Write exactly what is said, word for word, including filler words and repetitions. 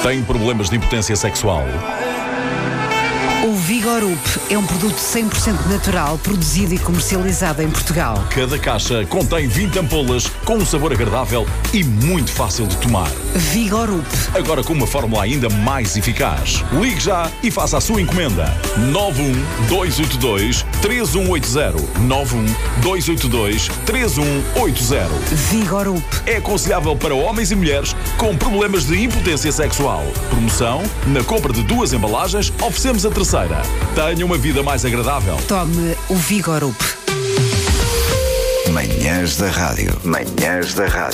Tem problemas de impotência sexual? O Vigorup é um produto cem por cento natural, produzido e comercializado em Portugal. Cada caixa contém vinte ampolas com um sabor agradável e muito fácil de tomar. Vigorup. Agora com uma fórmula ainda mais eficaz. Ligue já e faça a sua encomenda. nove um dois oito dois três um oito zero. nove um dois oito dois três um oito zero. Vigorup. É aconselhável para homens e mulheres com problemas de impotência sexual. Promoção: na compra de duas embalagens, oferecemos a terceira. Tenha uma vida mais agradável. Tome o Vigorup. Manhãs da Rádio. Manhãs da Rádio.